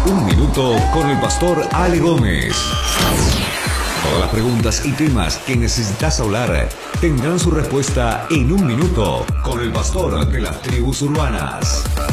Un minuto con el pastor Ale Gómez. Todas las preguntas y temas que necesitas hablar tendrán su respuesta en un minuto con el pastor de las tribus urbanas.